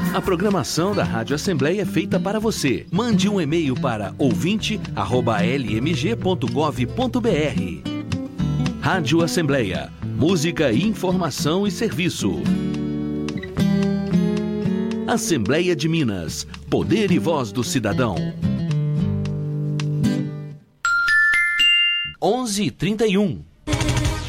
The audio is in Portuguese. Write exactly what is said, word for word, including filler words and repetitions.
A programação da Rádio Assembleia é feita para você. Mande um e-mail para ouvinte arroba l m g ponto gov ponto b r. Rádio Assembleia. Música, informação e serviço. Assembleia de Minas. Poder e voz do cidadão. onze e trinta e um.